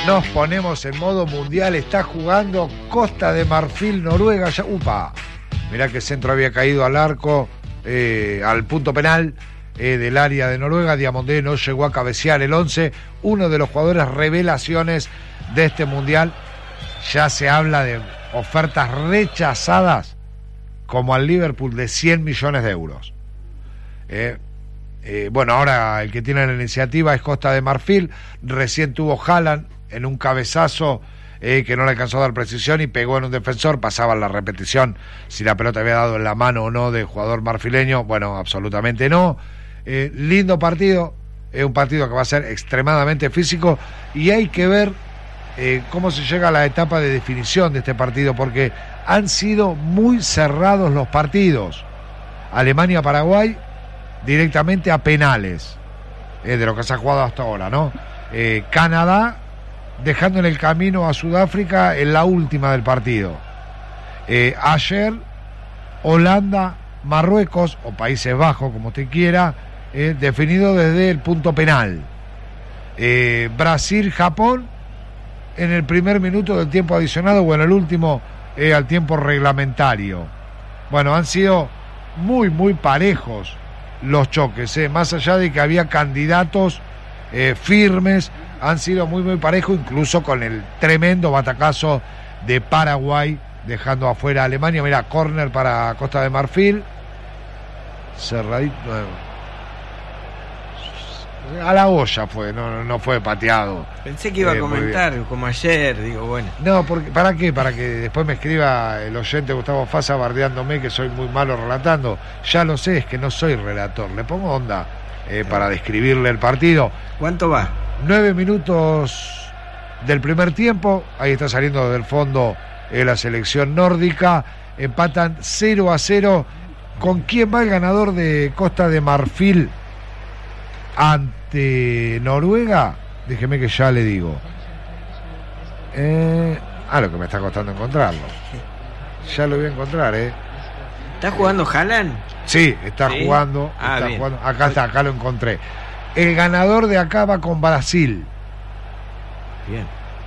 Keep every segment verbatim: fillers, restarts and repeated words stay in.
nos ponemos en modo mundial. Está jugando Costa de Marfil, Noruega. Ya, upa, mirá que centro había caído al arco, eh, al punto penal eh, del área de Noruega. Diamondé no llegó a cabecear el once. Uno de los jugadores revelaciones de este mundial. Ya se habla de ofertas rechazadas como al Liverpool de cien millones de euros. Eh, eh, bueno, ahora el que tiene la iniciativa es Costa de Marfil. Recién tuvo Haaland en un cabezazo eh, que no le alcanzó a dar precisión y pegó en un defensor. Pasaba la repetición si la pelota había dado en la mano o no del jugador marfileño. Bueno, absolutamente no. Eh, lindo partido, es eh, un partido que va a ser extremadamente físico y hay que ver eh, cómo se llega a la etapa de definición de este partido, porque han sido muy cerrados los partidos. Alemania-Paraguay directamente a penales, eh, de lo que se ha jugado hasta ahora, ¿no? Eh, Canadá dejando en el camino a Sudáfrica en la última del partido. Eh, ayer Holanda, Marruecos o Países Bajos, como usted quiera, eh, definido desde el punto penal. Eh, Brasil, Japón en el primer minuto del tiempo adicionado o en el último eh, al tiempo reglamentario. Bueno, han sido muy muy parejos los choques, eh, más allá de que había candidatos eh, firmes, han sido muy muy parejos, incluso con el tremendo batacazo de Paraguay dejando afuera a Alemania. Mira, córner para Costa de Marfil, cerradito, a la olla fue, no, no fue pateado. Pensé que iba eh, a comentar como ayer, digo, bueno. No, porque, ¿para qué? Para que después me escriba el oyente Gustavo Fasa bardeándome que soy muy malo relatando. Ya lo sé, es que no soy relator. Le pongo onda eh, para describirle el partido. ¿Cuánto va? Nueve minutos del primer tiempo. Ahí está saliendo del fondo eh, la selección nórdica. Empatan cero a cero. ¿Con quién va el ganador de Costa de Marfil ante Noruega? Déjeme que ya le digo. Eh, ah, lo que me está costando encontrarlo. Ya lo voy a encontrar, ¿eh? ¿Está jugando Haaland? Sí, está ¿Sí? jugando. Ah, está bien. jugando. Acá está, acá lo encontré. El ganador de acá va con Brasil. Bien.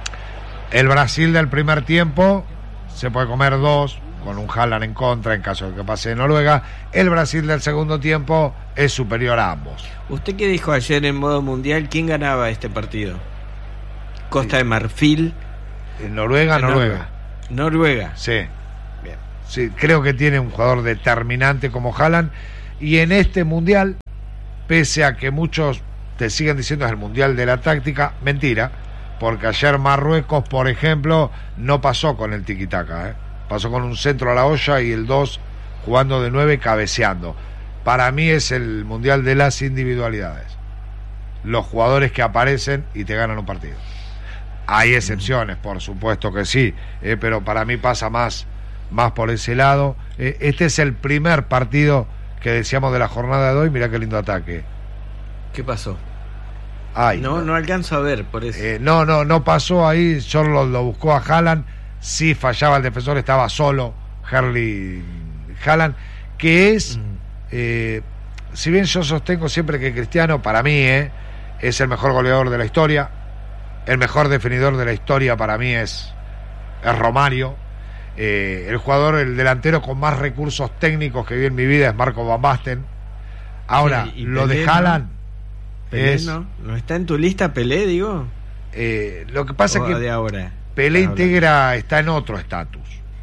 El Brasil del primer tiempo se puede comer dos, con un Haaland en contra en caso de que pase de Noruega. El Brasil del segundo tiempo es superior a ambos. ¿Usted qué dijo ayer en modo mundial? ¿Quién ganaba este partido? Costa de Marfil. En Noruega, Noruega. Noruega. Sí. Bien. Sí, creo que tiene un jugador determinante como Haaland. Y en este mundial, pese a que muchos te siguen diciendo es el mundial de la táctica, mentira, porque ayer Marruecos, por ejemplo, no pasó con el tiquitaca, ¿eh? Pasó con un centro a la olla y el dos jugando de nueve, cabeceando. Para mí es el mundial de las individualidades. Los jugadores que aparecen y te ganan un partido. Hay excepciones, por supuesto que sí, eh, pero para mí pasa más, más por ese lado. Eh, este es el primer partido que decíamos de la jornada de hoy. Mirá qué lindo ataque. ¿Qué pasó? Ay, no, no, no alcanzo a ver, por eso. Eh, no, no, no pasó ahí. Solo lo, lo buscó a Haaland. Sí fallaba el defensor, estaba solo Erling Haaland, que es, mm. eh, si bien yo sostengo siempre que Cristiano, para mí, eh, es el mejor goleador de la historia, el mejor definidor de la historia para mí es, es Romario, eh, el jugador, el delantero con más recursos técnicos que vi en mi vida es Marco Van Basten. Ahora, sí, lo Pelé, de Haaland, ¿no? Pelé, es, ¿no? ¿No está en tu lista Pelé, digo? Eh, lo que pasa es que de ahora. Pelé integra, está en otro estatus.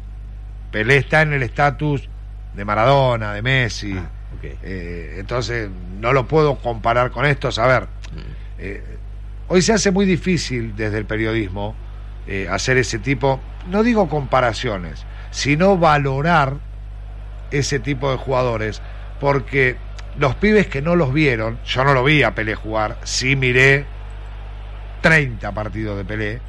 Pelé está en el estatus de Maradona, de Messi. Ah, okay. eh, entonces no lo puedo comparar con estos. A ver, eh, hoy se hace muy difícil desde el periodismo eh, hacer ese tipo, no digo comparaciones, sino valorar ese tipo de jugadores, porque los pibes que no los vieron, yo no lo vi a Pelé jugar, sí miré treinta partidos de Pelé.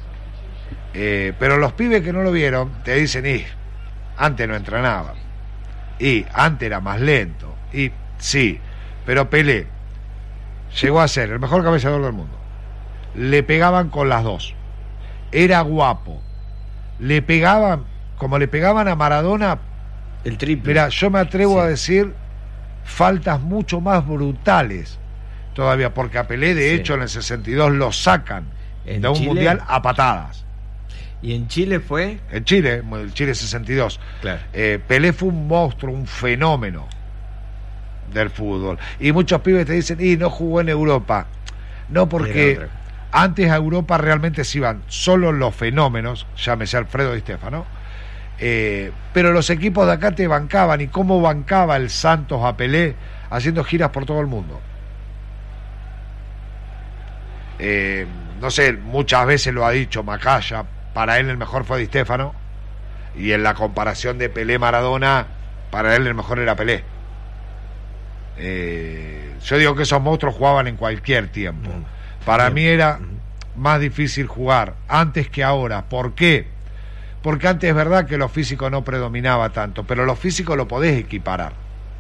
Eh, pero los pibes que no lo vieron te dicen, y antes no entrenaba, y antes era más lento, y sí, pero Pelé llegó a ser el mejor cabeceador del mundo, le pegaban con las dos, era guapo, le pegaban como le pegaban a Maradona, el triple. Mira, yo me atrevo sí. a decir faltas mucho más brutales todavía, porque a Pelé de sí. hecho en el sesenta y dos lo sacan ¿En de un Chile? mundial a patadas. ¿Y en Chile fue? En Chile, el Chile sesenta y dos. Claro. Eh, Pelé fue un monstruo, un fenómeno del fútbol. Y muchos pibes te dicen, y no jugó en Europa. No, porque antes a Europa realmente se iban solo los fenómenos, llámese Alfredo Di Stéfano, eh, pero los equipos de acá te bancaban. ¿Y cómo bancaba el Santos a Pelé haciendo giras por todo el mundo? Eh, no sé, muchas veces lo ha dicho Macaya, para él el mejor fue Di Stéfano, y en la comparación de Pelé-Maradona, para él el mejor era Pelé. Eh, yo digo que esos monstruos jugaban en cualquier tiempo. Para mí era más difícil jugar antes que ahora. ¿Por qué? Porque antes es verdad que lo físico no predominaba tanto, pero lo físico lo podés equiparar.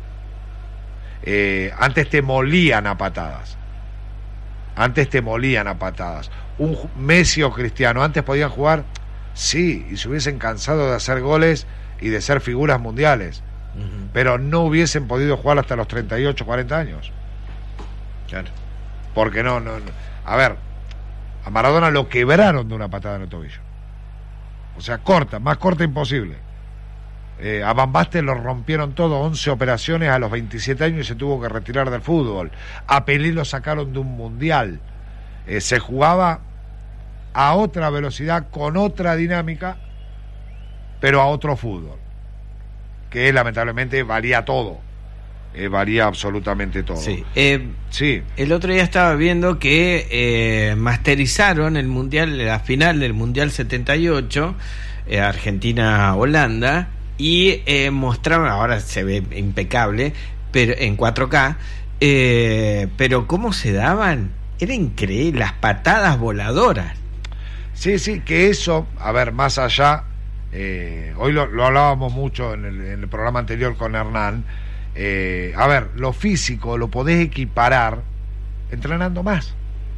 Eh, antes te molían a patadas. Antes te molían a patadas. Un Messi o Cristiano antes podían jugar, sí, y se hubiesen cansado de hacer goles y de ser figuras mundiales, uh-huh. pero no hubiesen podido jugar hasta los treinta y ocho, cuarenta años. Claro. Porque no, no, no. A ver, a Maradona lo quebraron de una patada en el tobillo. O sea, corta, más corta imposible. Eh, a Van Basten lo rompieron todo, once operaciones a los veintisiete años y se tuvo que retirar del fútbol. A Pelé lo sacaron de un mundial. Eh, se jugaba a otra velocidad, con otra dinámica, pero a otro fútbol, que lamentablemente varía todo. Eh, varía absolutamente todo. Sí. Eh, sí. El otro día estaba viendo que eh, masterizaron el mundial, la final del mundial setenta y ocho, eh, Argentina-Holanda, y eh, mostraron, ahora se ve impecable, pero en cuatro K, eh, pero cómo se daban, era increíble, las patadas voladoras. Sí, sí, que eso, a ver, más allá, eh, hoy lo, lo hablábamos mucho en el, en el programa anterior con Hernán. Eh, a ver, lo físico lo podés equiparar entrenando más.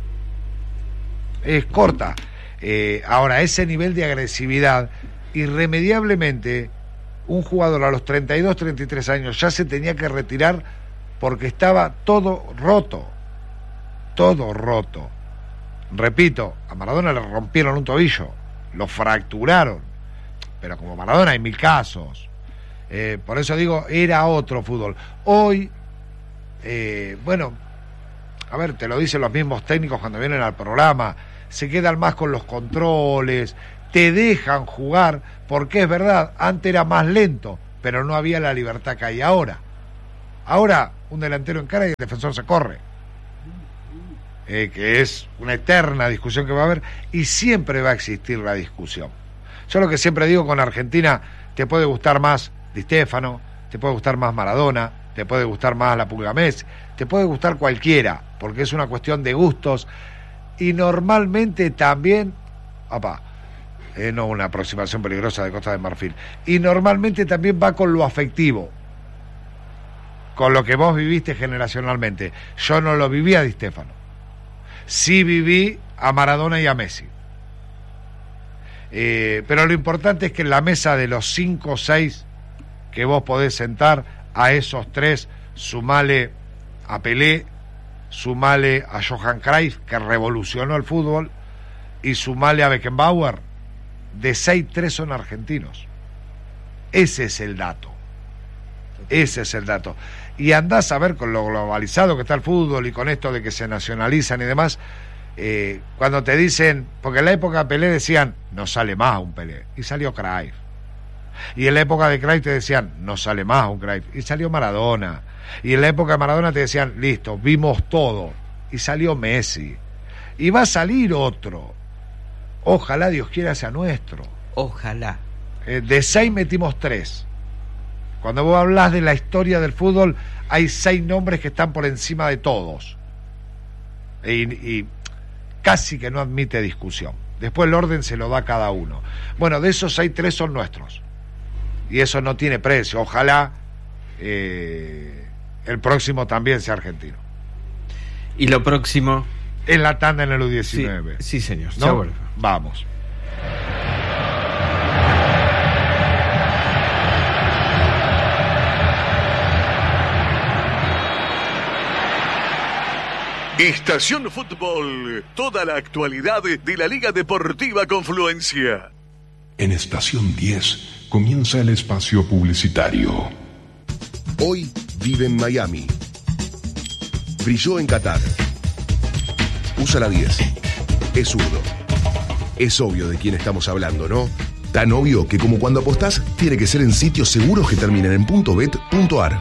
Es corta. Eh, ahora, ese nivel de agresividad, irremediablemente, un jugador a los treinta y dos, treinta y tres años ya se tenía que retirar porque estaba todo roto. Todo roto. Repito, a Maradona le rompieron un tobillo, lo fracturaron, pero como Maradona hay mil casos. Eh, por eso digo, era otro fútbol. Hoy, eh, bueno, a ver, te lo dicen los mismos técnicos cuando vienen al programa, se quedan más con los controles, te dejan jugar, porque es verdad, antes era más lento, pero no había la libertad que hay ahora. Ahora, un delantero encara y el defensor se corre. Eh, que es una eterna discusión que va a haber, y siempre va a existir la discusión. Yo lo que siempre digo con Argentina, te puede gustar más Di Stéfano, te puede gustar más Maradona, te puede gustar más la Pulga Messi, te puede gustar cualquiera, porque es una cuestión de gustos, y normalmente también, opa, eh, no una aproximación peligrosa de Costa de Marfil, y normalmente también va con lo afectivo, con lo que vos viviste generacionalmente. Yo no lo viví a Di Stéfano, sí viví a Maradona y a Messi. Eh, pero lo importante es que en la mesa de los cinco o seis que vos podés sentar, a esos tres, sumale a Pelé, sumale a Johan Cruyff, que revolucionó el fútbol, y sumale a Beckenbauer, de seis, tres son argentinos. Ese es el dato. Ese es el dato. Y andás a ver con lo globalizado que está el fútbol y con esto de que se nacionalizan y demás, eh, cuando te dicen, porque en la época de Pelé decían, no sale más un Pelé, y salió Cruyff. Y en la época de Cruyff te decían, no sale más un Cruyff, y salió Maradona. Y en la época de Maradona te decían, listo, vimos todo, y salió Messi. Y va a salir otro. Ojalá Dios quiera sea nuestro. Ojalá. Eh, de seis metimos tres. Cuando vos hablás de la historia del fútbol, hay seis nombres que están por encima de todos. Y, y casi que no admite discusión. Después el orden se lo da cada uno. Bueno, de esos seis, tres son nuestros. Y eso no tiene precio. Ojalá eh, el próximo también sea argentino. ¿Y lo próximo? En la tanda en el U diecinueve. Sí, sí señor. ¿No? Ya vuelvo. Vamos. Estación Fútbol, toda la actualidad de la Liga Deportiva Confluencia. En Estación diez comienza el espacio publicitario. Hoy vive en Miami. Brilló en Qatar. Usa la diez. Es zurdo. Es obvio de quién estamos hablando, ¿no? Tan obvio que como cuando apostás, tiene que ser en sitios seguros que terminen en .bet punto ar.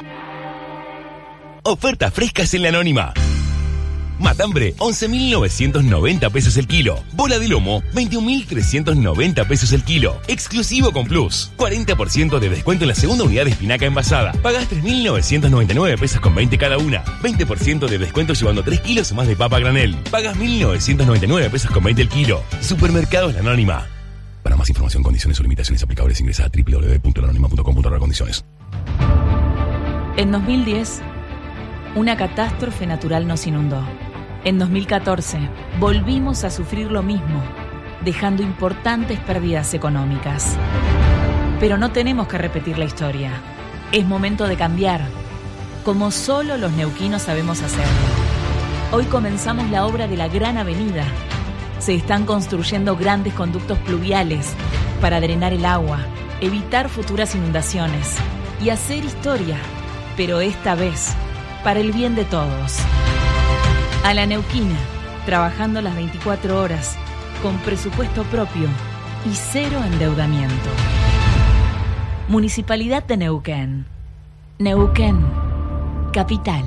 Ofertas frescas en la Anónima. Matambre, once mil novecientos noventa pesos el kilo. Bola de lomo, veintiún mil trescientos noventa pesos el kilo. Exclusivo con Plus. cuarenta por ciento de descuento en la segunda unidad de espinaca envasada. Pagás tres mil novecientos noventa y nueve pesos con veinte cada una. veinte por ciento de descuento llevando tres kilos o más de papa a granel. Pagás mil novecientos noventa y nueve pesos con veinte el kilo. Supermercados La Anónima. Para más información, condiciones o limitaciones aplicables, ingresa a doble u doble u doble u punto la anónima punto com punto ar condiciones. En dos mil diez, una catástrofe natural nos inundó. En dos mil catorce, volvimos a sufrir lo mismo, dejando importantes pérdidas económicas. Pero no tenemos que repetir la historia. Es momento de cambiar, como solo los neuquinos sabemos hacerlo. Hoy comenzamos la obra de la Gran Avenida. Se están construyendo grandes conductos pluviales para drenar el agua, evitar futuras inundaciones y hacer historia, pero esta vez para el bien de todos. A la neuquina, trabajando las veinticuatro horas, con presupuesto propio y cero endeudamiento. Municipalidad de Neuquén. Neuquén, capital.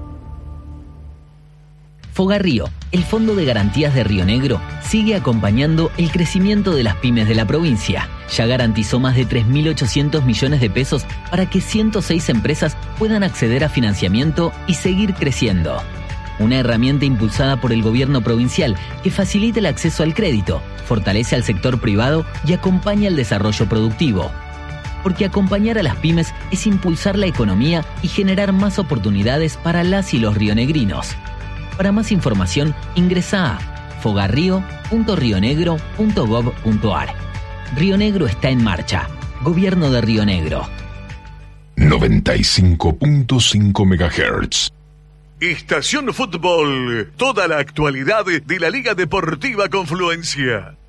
Fogarrío, el Fondo de Garantías de Río Negro, sigue acompañando el crecimiento de las pymes de la provincia. Ya garantizó más de tres mil ochocientos millones de pesos para que ciento seis empresas puedan acceder a financiamiento y seguir creciendo. Una herramienta impulsada por el gobierno provincial que facilita el acceso al crédito, fortalece al sector privado y acompaña el desarrollo productivo. Porque acompañar a las pymes es impulsar la economía y generar más oportunidades para las y los rionegrinos. Para más información, ingresa a fogarrío punto rionegro punto gov punto ar. Río Negro está en marcha. Gobierno de Río Negro. noventa y cinco punto cinco megahertz. Estación Fútbol, toda la actualidad de la Liga Deportiva Confluencia.